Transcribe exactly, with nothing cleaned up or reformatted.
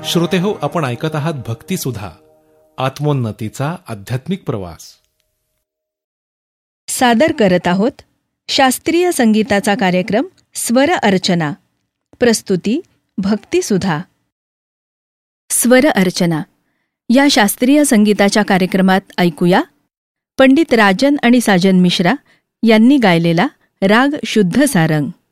श्रोतेहो, आपण ऐकत आहात भक्तिसुधा, आत्मोन्नतीचा आध्यात्मिक प्रवास. सादर करत आहोत शास्त्रीय संगीताचा कार्यक्रम स्वर अर्चना. प्रस्तुती भक्तिसुधा. स्वर अर्चना या शास्त्रीय संगीताच्या कार्यक्रमात ऐकूया पंडित राजन आणि साजन मिश्रा यांनी गायलेला राग शुद्ध सारंग.